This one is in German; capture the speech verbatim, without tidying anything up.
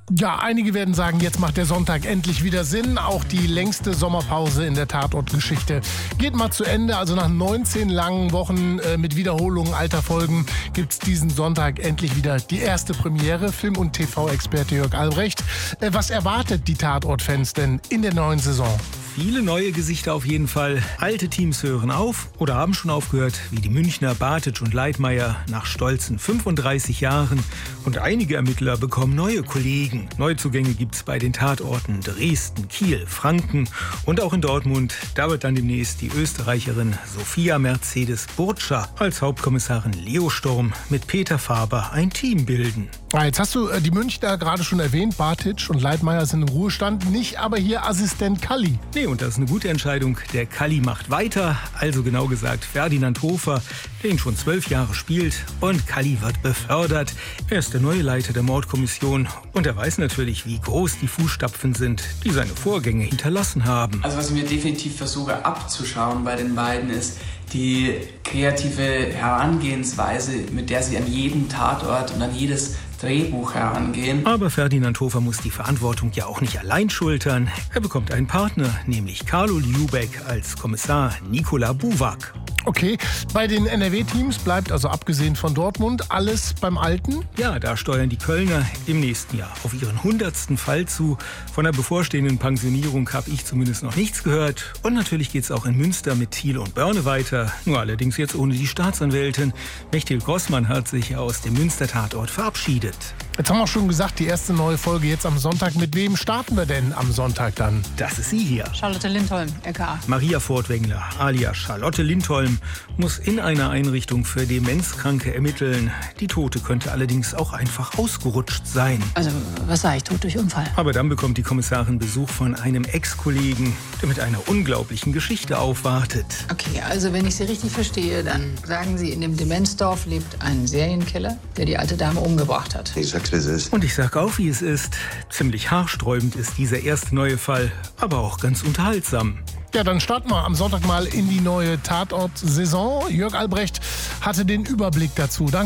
Ja, einige werden sagen, jetzt macht der Sonntag endlich wieder Sinn. Auch die längste Sommerpause in der Tatortgeschichte geht mal zu Ende. Also nach neunzehn langen Wochen äh, mit Wiederholungen alter Folgen gibt es diesen Sonntag endlich wieder die erste Premiere. Film- und T V-Experte Jörg Albrecht. Äh, was erwartet die Tatort-Fans denn in der neuen Saison? Viele neue Gesichter auf jeden Fall. Alte Teams hören auf oder haben schon aufgehört, wie die Münchner Bartitsch und Leitmayr nach stolzen fünfunddreißig Jahren. Und einige Ermittler bekommen neue Kollegen. Neuzugänge gibt's bei den Tatorten Dresden, Kiel, Franken und auch in Dortmund. Da wird dann demnächst die Österreicherin Sophia Mercedes Burtscher als Hauptkommissarin Leo Sturm mit Peter Faber ein Team bilden. Ah, jetzt hast du äh, die Münchner gerade schon erwähnt. Bartitsch und Leitmayr sind im Ruhestand, nicht aber hier Assistent Kalli. Nee, und das ist eine gute Entscheidung. Der Kalli macht weiter, also genau gesagt Ferdinand Hofer, der ihn schon zwölf Jahre spielt. Und Kalli wird befördert. Er ist der neue Leiter der Mordkommission. Und er weiß natürlich, wie groß die Fußstapfen sind, die seine Vorgänge hinterlassen haben. Also was ich mir definitiv versuche abzuschauen bei den beiden ist die kreative Herangehensweise, mit der sie an jeden Tatort und an jedes Drehbuch herangehen. Aber Ferdinand Hofer muss die Verantwortung ja auch nicht allein schultern. Er bekommt einen Partner, nämlich Carlo Liubek als Kommissar Nikola Buwak. Okay, bei den N R W-Teams bleibt also abgesehen von Dortmund alles beim Alten? Ja, da steuern die Kölner im nächsten Jahr auf ihren hundertsten Fall zu. Von der bevorstehenden Pensionierung habe ich zumindest noch nichts gehört. Und natürlich geht es auch in Münster mit Thiel und Börne weiter. Nur allerdings jetzt ohne die Staatsanwältin. Mechthild Grossmann hat sich aus dem Münster-Tatort verabschiedet. Jetzt haben wir auch schon gesagt, die erste neue Folge jetzt am Sonntag. Mit wem starten wir denn am Sonntag dann? Das ist sie hier. Charlotte Lindholm, L K A. Maria Furtwängler, alias Charlotte Lindholm, muss in einer Einrichtung für Demenzkranke ermitteln. Die Tote könnte allerdings auch einfach ausgerutscht sein. Also, was sage ich, tot durch Unfall? Aber dann bekommt die Kommissarin Besuch von einem Ex-Kollegen, der mit einer unglaublichen Geschichte aufwartet. Okay, also wenn ich Sie richtig verstehe, dann sagen Sie, in dem Demenzdorf lebt ein Serienkiller, der die alte Dame umgebracht hat. Ich sag's, wie es ist. Und ich sag auch, wie es ist. Ziemlich haarsträubend ist dieser erste neue Fall, aber auch ganz unterhaltsam. Ja, dann starten wir am Sonntag mal in die neue Tatort-Saison. Jörg Albrecht hatte den Überblick dazu. Danke.